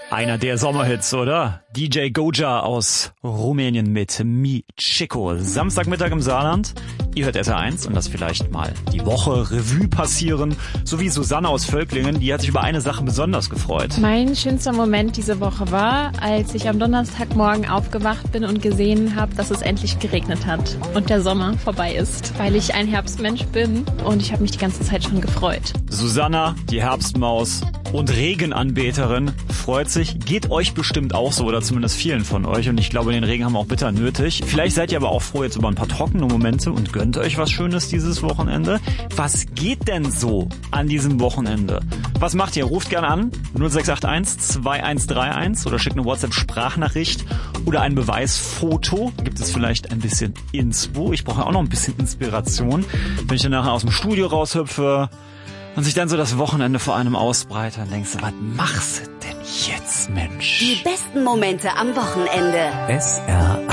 Einer der Sommerhits, oder? DJ Goja aus Rumänien mit Mi Chico. Samstagmittag im Saarland. Ihr hört SR1 und das vielleicht mal die Woche Revue passieren. So wie Susanne aus Völklingen, die hat sich über eine Sache besonders gefreut. Mein schönster Moment diese Woche war, als ich am Donnerstagmorgen aufgewacht bin und gesehen habe, dass es endlich geregnet hat und der Sommer vorbei ist. Weil ich ein Herbstmensch bin und ich habe mich die ganze Zeit schon gefreut. Susanna, die Herbstmaus und Regenanbeterin, freut sich. Geht euch bestimmt auch so, oder zumindest vielen von euch. Und ich glaube, den Regen haben wir auch bitter nötig. Vielleicht seid ihr aber auch froh jetzt über ein paar trockene Momente und gönnt euch was Schönes dieses Wochenende. Was geht denn so an diesem Wochenende? Was macht ihr? Ruft gerne an 0681 2131 oder schickt eine WhatsApp-Sprachnachricht oder ein Beweisfoto. Gibt es vielleicht ein bisschen Inspo? Ich brauche auch noch ein bisschen Inspiration. Wenn ich dann nachher aus dem Studio raushüpfe und sich dann so das Wochenende vor einem ausbreitet, dann denkst du, was machst du denn jetzt, Mensch? Die besten Momente am Wochenende. SR